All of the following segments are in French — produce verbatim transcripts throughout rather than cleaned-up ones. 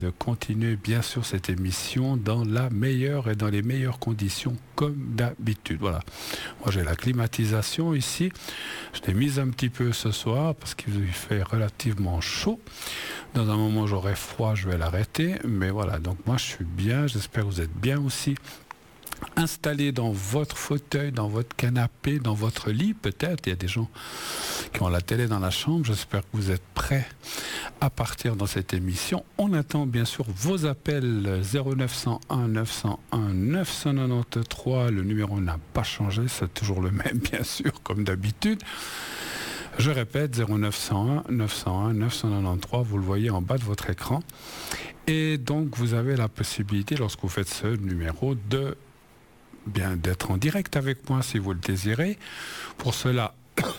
de continuer bien sûr cette émission dans la meilleure et dans les meilleures conditions comme d'habitude. Voilà. Moi j'ai la climatisation ici. Je l'ai mise un petit peu ce soir parce qu'il fait relativement chaud. Dans un moment j'aurai froid, je vais l'arrêter. Mais voilà, donc moi je suis bien. J'espère que vous êtes bien aussi. Installé dans votre fauteuil, dans votre canapé, dans votre lit peut-être. Il y a des gens qui ont la télé dans la chambre. J'espère que vous êtes prêts à partir dans cette émission. On attend bien sûr vos appels zéro neuf cent un neuf cent un neuf cent quatre-vingt-treize. Le numéro n'a pas changé, c'est toujours le même bien sûr comme d'habitude. Je répète, zéro neuf cent un neuf cent un neuf cent quatre-vingt-treize, vous le voyez en bas de votre écran. Et donc vous avez la possibilité, lorsque vous faites ce numéro, de bien d'être en direct avec moi si vous le désirez. Pour cela,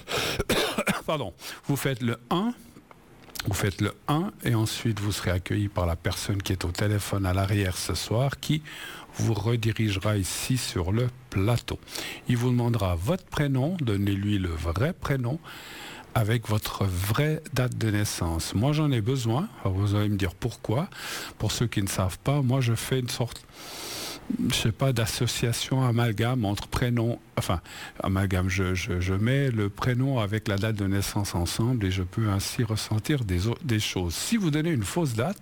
pardon, vous faites le un, vous faites le un et ensuite vous serez accueilli par la personne qui est au téléphone à l'arrière ce soir qui vous redirigera ici sur le plateau. Il vous demandera votre prénom, donnez-lui le vrai prénom avec votre vraie date de naissance. Moi j'en ai besoin, alors vous allez me dire pourquoi. Pour ceux qui ne savent pas, moi je fais une sorte je sais pas, d'association, amalgame entre prénom, enfin, amalgame, je, je, je mets le prénom avec la date de naissance ensemble et je peux ainsi ressentir des, des choses. Si vous donnez une fausse date,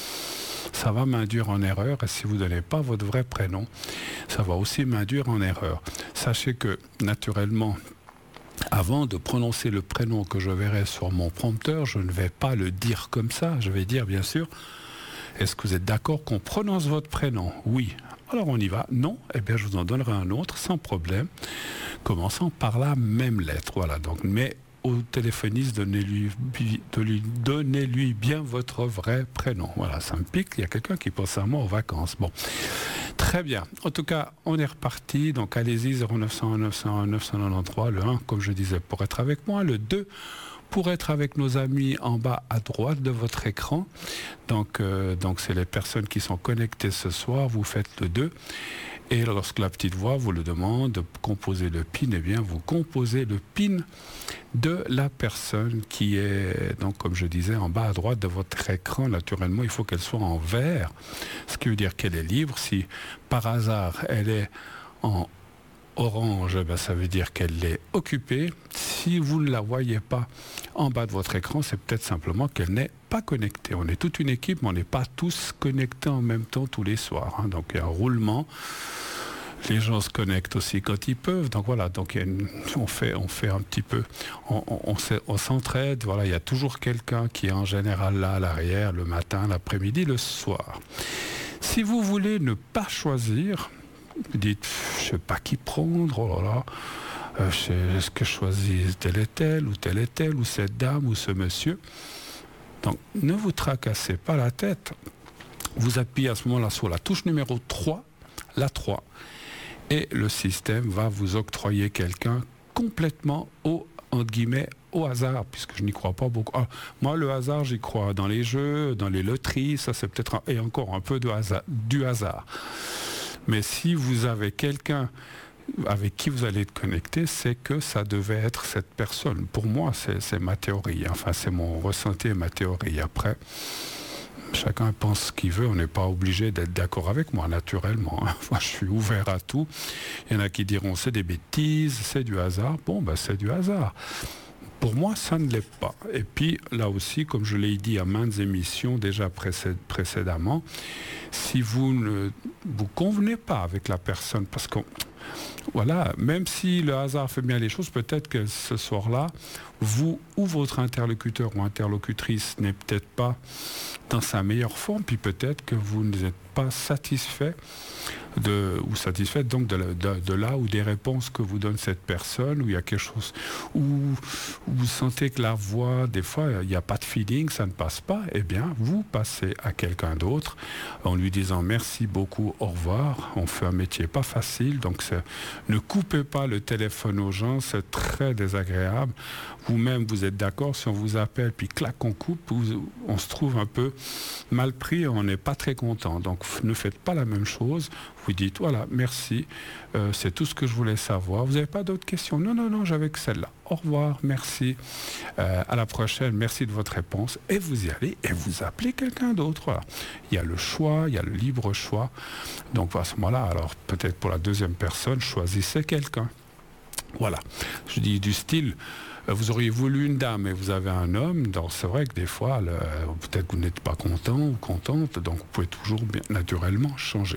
ça va m'induire en erreur et si vous ne donnez pas votre vrai prénom, ça va aussi m'induire en erreur. Sachez que, naturellement, avant de prononcer le prénom que je verrai sur mon prompteur, je ne vais pas le dire comme ça, je vais dire bien sûr, est-ce que vous êtes d'accord qu'on prononce votre prénom? Oui. Alors on y va. Non, eh bien je vous en donnerai un autre sans problème, commençant par la même lettre. Voilà, donc, mais au téléphoniste, donnez-lui, donnez-lui bien votre vrai prénom. Voilà, ça me pique, il y a quelqu'un qui pense à moi aux vacances. Bon, très bien. En tout cas, on est reparti. Donc allez-y, zéro neuf cent un neuf cent un neuf cent quatre-vingt-treize, le un, comme je disais, pour être avec moi, le deux, pour être avec nos amis en bas à droite de votre écran. Donc, euh, donc c'est les personnes qui sont connectées ce soir, vous faites le deux. Et lorsque la petite voix vous le demande de composer le PIN, eh bien vous composez le PIN de la personne qui est, donc comme je disais, en bas à droite de votre écran. Naturellement, il faut qu'elle soit en vert, ce qui veut dire qu'elle est libre. Si par hasard elle est en orange, ben ça veut dire qu'elle est occupée. Si vous ne la voyez pas en bas de votre écran, c'est peut-être simplement qu'elle n'est pas connectée. On est toute une équipe, mais on n'est pas tous connectés en même temps tous les soirs. Hein. Donc il y a un roulement. Les gens se connectent aussi quand ils peuvent. Donc voilà, donc il y a une, on, fait, on fait un petit peu, on, on, on, on s'entraide. Voilà, il y a toujours quelqu'un qui est en général là à l'arrière, le matin, l'après-midi, le soir. Si vous voulez ne pas choisir, vous dites, je ne sais pas qui prendre, oh là là, euh, est-ce que je choisis tel et tel, ou tel et tel, ou cette dame, ou ce monsieur. Donc, ne vous tracassez pas la tête. Vous appuyez à ce moment-là sur la touche numéro trois, la trois, et le système va vous octroyer quelqu'un complètement au, entre guillemets, au hasard, puisque je n'y crois pas beaucoup. Ah, moi, le hasard, j'y crois dans les jeux, dans les loteries, ça c'est peut-être, un, et encore un peu de hasard, du hasard. Mais si vous avez quelqu'un avec qui vous allez être connecté, c'est que ça devait être cette personne. Pour moi, c'est, c'est ma théorie. Enfin, c'est mon ressenti et ma théorie. Après, chacun pense ce qu'il veut. On n'est pas obligé d'être d'accord avec moi, naturellement. Moi, je suis ouvert à tout. Il y en a qui diront c'est des bêtises, c'est du hasard. Bon, ben, c'est du hasard. Pour moi, ça ne l'est pas. Et puis, là aussi, comme je l'ai dit à maintes émissions déjà précé- précédemment, si vous ne vous convenez pas avec la personne, parce que, voilà, même si le hasard fait bien les choses, peut-être que ce soir-là, vous ou votre interlocuteur ou interlocutrice n'est peut-être pas dans sa meilleure forme, puis peut-être que vous n'êtes pas satisfait de, ou satisfaite donc de, de, de là ou des réponses que vous donne cette personne, où il y a quelque chose, où, où vous sentez que la voix, des fois, il n'y a pas de feeling, ça ne passe pas, eh bien, vous passez à quelqu'un d'autre en lui disant merci beaucoup, au revoir, on fait un métier pas facile, donc c'est, ne coupez pas le téléphone aux gens, c'est très désagréable. Vous-même, vous êtes d'accord, si on vous appelle, puis clac, on coupe, vous, on se trouve un peu mal pris, on n'est pas très content. Donc, ne faites pas la même chose. vous dites, voilà, merci, euh, c'est tout ce que je voulais savoir. Vous n'avez pas d'autres questions? Non, non, non, j'avais que celle-là. Au revoir, merci, euh, à la prochaine, merci de votre réponse. Et vous y allez et vous appelez quelqu'un d'autre. Voilà. Il y a le choix, il y a le libre choix. Donc à ce moment-là, alors peut-être pour la deuxième personne, choisissez quelqu'un. Voilà, je dis du style, vous auriez voulu une dame et vous avez un homme, donc c'est vrai que des fois, le, peut-être que vous n'êtes pas content ou contente, donc vous pouvez toujours bien, naturellement changer.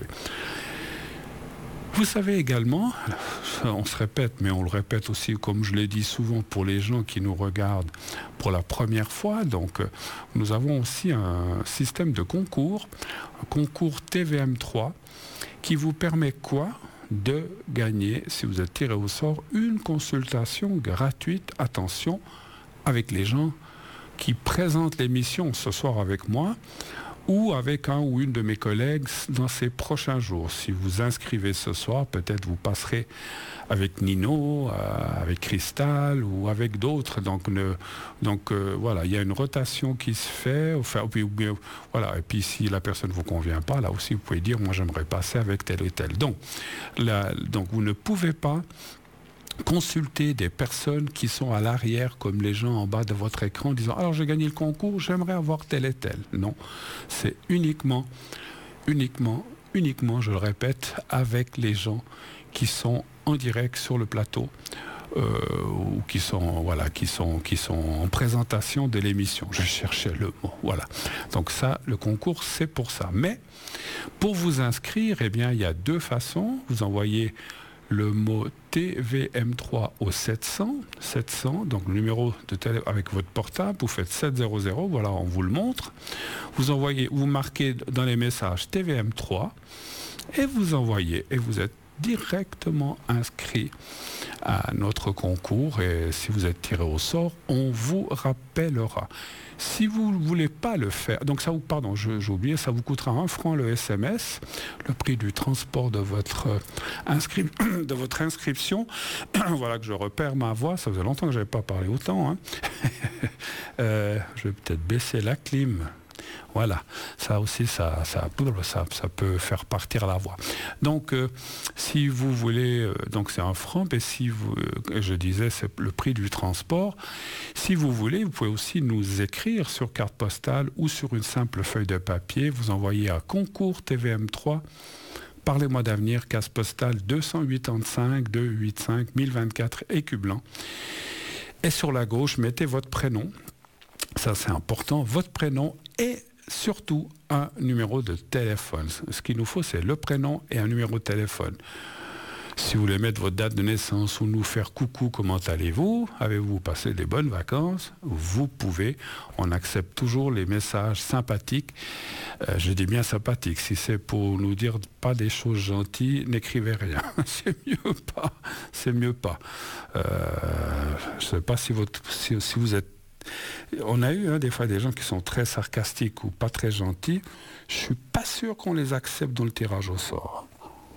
Vous savez également, on se répète, mais on le répète aussi, comme je l'ai dit souvent, pour les gens qui nous regardent pour la première fois, donc nous avons aussi un système de concours, un concours T V M trois, qui vous permet quoi ? De gagner, si vous êtes tiré au sort, une consultation gratuite, attention, avec les gens qui présentent l'émission ce soir avec moi ou avec un ou une de mes collègues dans ces prochains jours. Si vous inscrivez ce soir, peut-être vous passerez avec Nino, euh, avec Cristal ou avec d'autres. Donc, ne, donc euh, voilà, il y a une rotation qui se fait. Enfin, puis, voilà, et puis si la personne ne vous convient pas, là aussi vous pouvez dire, moi j'aimerais passer avec tel et tel. Donc, là, donc vous ne pouvez pas consulter des personnes qui sont à l'arrière, comme les gens en bas de votre écran, disant « Alors, j'ai gagné le concours, j'aimerais avoir tel et tel. » Non, c'est uniquement, uniquement, uniquement, je le répète, avec les gens qui sont en direct sur le plateau euh, ou qui sont, voilà, qui sont, qui sont en présentation de l'émission. Je cherchais le mot, voilà. Donc ça, le concours, c'est pour ça. Mais pour vous inscrire, eh bien, il y a deux façons. Vous envoyez le mot T V M trois au sept cents, sept cents, donc le numéro de télé avec votre portable, vous faites sept cents, voilà, on vous le montre. Vous envoyez, vous marquez dans les messages T V M trois et vous envoyez, et vous êtes directement inscrit à notre concours, et si vous êtes tiré au sort, on vous rappellera. Si vous ne voulez pas le faire, donc ça vous, pardon, j'ai oublié, ça vous coûtera un franc le S M S, le prix du transport de votre, euh, inscri de votre inscription. Voilà que je repère ma voix, ça faisait longtemps que je n'avais pas parlé autant. Hein. euh, je vais peut-être baisser la clim. Voilà, ça aussi, ça, ça, ça, ça peut faire partir la voix. Donc, euh, si vous voulez, euh, donc c'est un franc, et si vous, euh, je disais, c'est le prix du transport. Si vous voulez, vous pouvez aussi nous écrire sur carte postale ou sur une simple feuille de papier. Vous envoyez à concours T V M trois. Parlez-moi d'avenir, case postale deux cent quatre-vingt-cinq deux cent quatre-vingt-cinq mille vingt-quatre Écu Blanc. Et sur la gauche, mettez votre prénom. Ça, c'est important. Votre prénom et surtout un numéro de téléphone. Ce qu'il nous faut, c'est le prénom et un numéro de téléphone. Si vous voulez mettre votre date de naissance ou nous faire coucou, comment allez-vous? Avez-vous passé des bonnes vacances? Vous pouvez. On accepte toujours les messages sympathiques. Euh, je dis bien sympathiques. Si c'est pour nous dire pas des choses gentilles, n'écrivez rien. C'est mieux pas. C'est mieux pas. Euh, je ne sais pas si, votre, si, si vous êtes. On a eu hein, des fois des gens qui sont très sarcastiques ou pas très gentils. Je ne suis pas sûr qu'on les accepte dans le tirage au sort.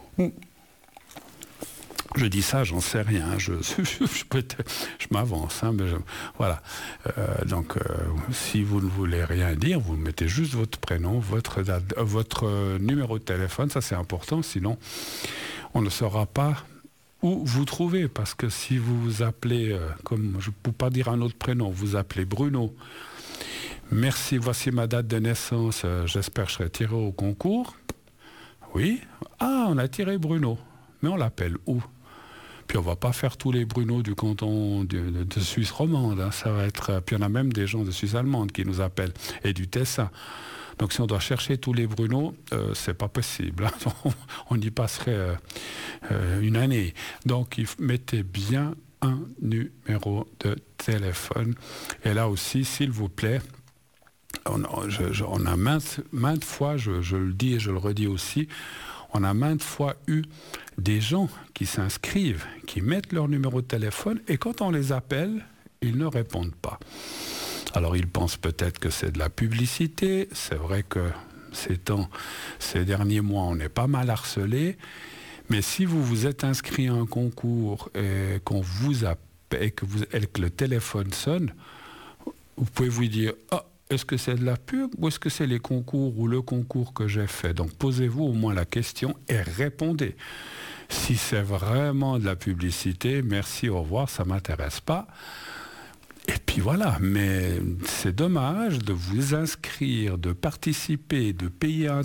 Je dis ça, j'en sais rien. Je, je, je, je, je m'avance. Hein, mais je, voilà. Euh, donc, euh, si vous ne voulez rien dire, vous mettez juste votre prénom, votre, date, euh, votre euh, numéro de téléphone. Ça, c'est important. Sinon, on ne saura pas où vous trouvez, parce que si vous vous appelez, euh, comme je ne peux pas dire un autre prénom, vous appelez Bruno, merci, voici ma date de naissance, euh, j'espère que je serai tiré au concours. Oui, ah, on a tiré Bruno, mais on l'appelle où? Puis on ne va pas faire tous les Bruno du canton de, de, de Suisse romande, hein, ça va être, puis il y en a même des gens de Suisse allemande qui nous appellent, et du Tessin. Donc si on doit chercher tous les Bruno, euh, c'est pas possible. Hein. On y passerait euh, euh, une année. Donc il mettez bien un numéro de téléphone. Et là aussi, s'il vous plaît, on, je, je, on a maintes, maintes fois, je, je le dis et je le redis aussi, on a maintes fois eu des gens qui s'inscrivent, qui mettent leur numéro de téléphone, et quand on les appelle, ils ne répondent pas. Alors ils pensent peut-être que c'est de la publicité. C'est vrai que ces temps, ces derniers mois, on est pas mal harcelé. Mais si vous vous êtes inscrit à un concours et qu'on vous appelle et que, vous, et que le téléphone sonne, vous pouvez vous dire « Ah, est-ce que c'est de la pub ou est-ce que c'est les concours ou le concours que j'ai fait? Donc posez-vous au moins la question et répondez. Si c'est vraiment de la publicité, merci, au revoir, ça ne m'intéresse pas. Et puis voilà, mais c'est dommage de vous inscrire, de participer, de payer un